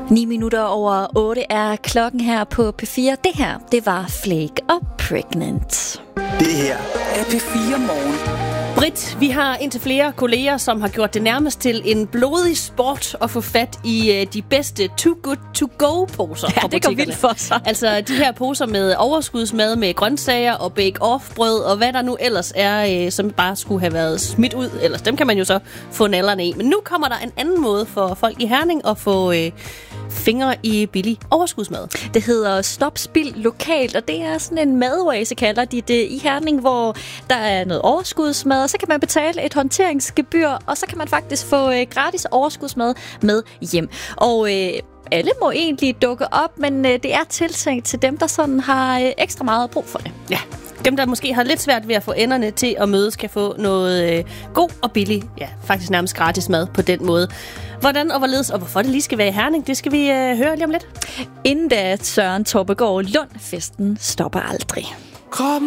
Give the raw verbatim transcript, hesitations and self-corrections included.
ni minutter over otte er klokken her på P fire. Det her, det var Flake og Pregnant. Det her er P fire Morgen. Britt, vi har indtil flere kolleger, som har gjort det nærmest til en blodig sport at få fat i uh, de bedste Too Good To Go-poser. Ja, det går vildt for sig. Altså de her poser med overskudsmad, med grøntsager og bake-off-brød, og hvad der nu ellers er, uh, som bare skulle have været smidt ud. Ellers dem kan man jo så få nallerne i. Men nu kommer der en anden måde for folk i Herning at få uh, fingre i billig overskudsmad. Det hedder Stop Spild Lokalt, og det er sådan en madoase, kalder de det, i Herning, hvor der er noget overskudsmad, og så kan man betale et håndteringsgebyr, og så kan man faktisk få øh, gratis overskudsmad med hjem. Og øh, alle må egentlig dukke op, men øh, det er tiltænkt til dem, der sådan har øh, ekstra meget brug for det. Ja. Dem, der måske har lidt svært ved at få enderne til at mødes, kan få noget øh, god og billig, ja, faktisk nærmest gratis mad på den måde. Hvordan og hvorledes, og hvorfor det lige skal være i Herning, det skal vi øh, høre lige om lidt. Inden da, Søren Torpegaard Lund, festen stopper aldrig. Kom